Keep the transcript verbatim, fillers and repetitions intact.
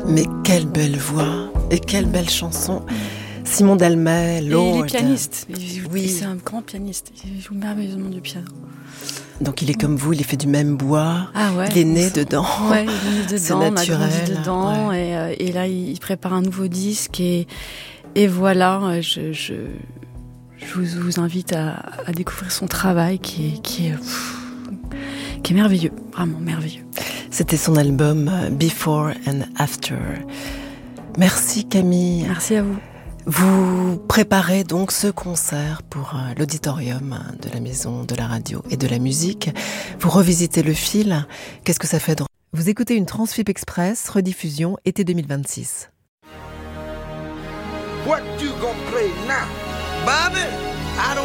Mais quelle belle voix et quelle belle chanson. Simon Delmet, Lord. Et il est pianiste. Il joue, oui. C'est un grand pianiste. Il joue merveilleusement du piano. Donc il est comme vous, il est fait du même bois. Ah ouais, il est né dedans. Ouais, il est né dedans. C'est on a naturel. grandi dedans. Ouais. Et, euh, et là, il prépare un nouveau disque. Et, et voilà, je, je, je vous, vous invite à, à découvrir son travail qui est, qui est, pff, qui est merveilleux. Vraiment merveilleux. C'était son album Before and After. Merci Camille. Merci à vous. Vous préparez donc ce concert pour l'auditorium de la Maison de la Radio et de la Musique. Vous revisitez le fil. Qu'est-ce que ça fait de... Vous écoutez une Transfip Express, rediffusion été deux mille vingt-six. What you gonna play now? Bobby, I don't